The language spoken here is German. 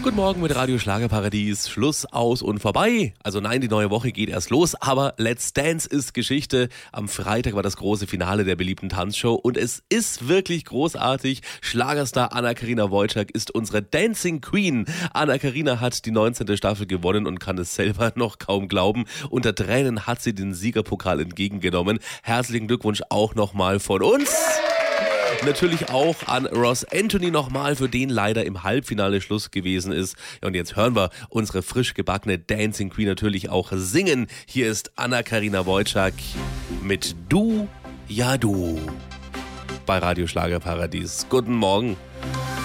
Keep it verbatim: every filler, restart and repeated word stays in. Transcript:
Guten Morgen mit Radio Schlagerparadies. Schluss, aus und vorbei. Also nein, die neue Woche geht erst los, aber Let's Dance ist Geschichte. Am Freitag war das große Finale der beliebten Tanzshow und es ist wirklich großartig. Schlagerstar Anna-Karina Wojcik ist unsere Dancing Queen. Anna-Karina hat die neunzehnte Staffel gewonnen und kann es selber noch kaum glauben. Unter Tränen hat sie den Siegerpokal entgegengenommen. Herzlichen Glückwunsch auch nochmal von uns. Natürlich auch an Ross Anthony nochmal, für den leider im Halbfinale Schluss gewesen ist. Ja, und jetzt hören wir unsere frisch gebackene Dancing Queen natürlich auch singen. Hier ist Anna-Karina Wojcik mit Du, ja du bei Radio Schlagerparadies. Guten Morgen.